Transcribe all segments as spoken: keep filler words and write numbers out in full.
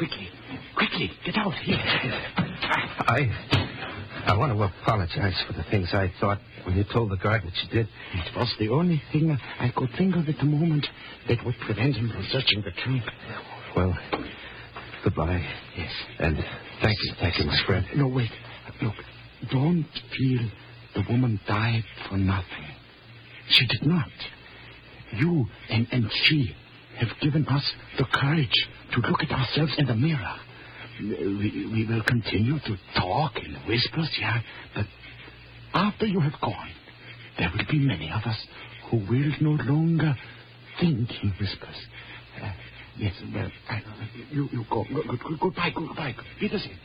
quickly. Quickly, get out here. I... I want to apologize for the things I thought when you told the guard what you did. It was the only thing I could think of at the moment that would prevent him from searching the trunk. Well, goodbye. Yes. And thank you, thank you, my friend. No, wait. Look, don't feel the woman died for nothing. She did not. You and, and she have given us the courage to look at ourselves in the mirror. We, we will continue to talk in whispers, yeah, but after you have gone, there will be many of us who will no longer think in whispers. Uh, yes, well, I, you, you go. Good, good, goodbye, goodbye. Wiedersehen.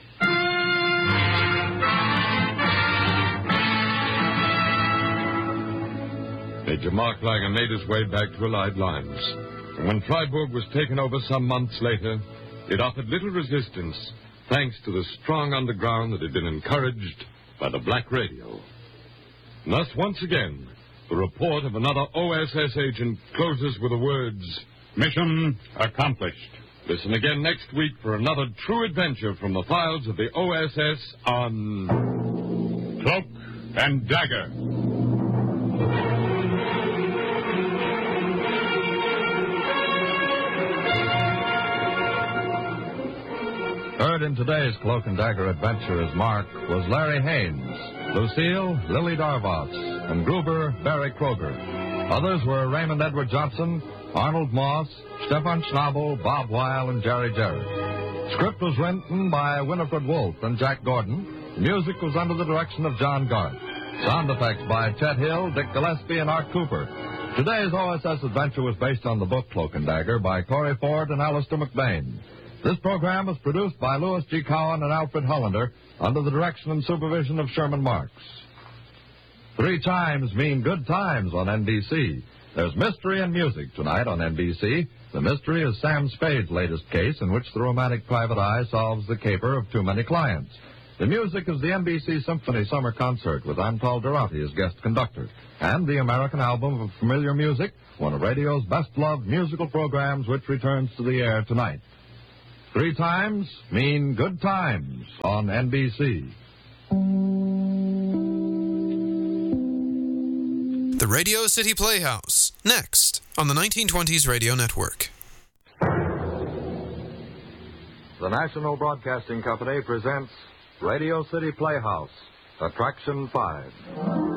Major Mark Langer made his way back to Allied lines. And when Freiburg was taken over some months later, it offered little resistance, thanks to the strong underground that had been encouraged by the Black Radio. And thus, once again, the report of another O S S agent closes with the words, "Mission accomplished." Listen again next week for another true adventure from the files of the O S S on Cloak and Dagger. Heard in today's Cloak and Dagger adventure as Mark was Larry Haynes, Lucille, Lily Darvas, and Gruber, Barry Kroger. Others were Raymond Edward Johnson, Arnold Moss, Stefan Schnabel, Bob Weil, and Jerry Jarrett. Script was written by Winifred Wolfe and Jack Gordon. Music was under the direction of John Garth. Sound effects by Chet Hill, Dick Gillespie, and Art Cooper. Today's O S S adventure was based on the book Cloak and Dagger by Corey Ford and Alistair McBain. This program was produced by Louis G. Cowan and Alfred Hollander under the direction and supervision of Sherman Marks. Three chimes mean good times on N B C. There's mystery and music tonight on N B C. The mystery is Sam Spade's latest case in which the romantic private eye solves the caper of too many clients. The music is the N B C Symphony Summer Concert with Antal Durati as guest conductor. And the American Album of Familiar Music, one of radio's best-loved musical programs which returns to the air tonight. Three times mean good times on N B C. The Radio City Playhouse, next on the nineteen twenties Radio Network. The National Broadcasting Company presents Radio City Playhouse, Attraction five.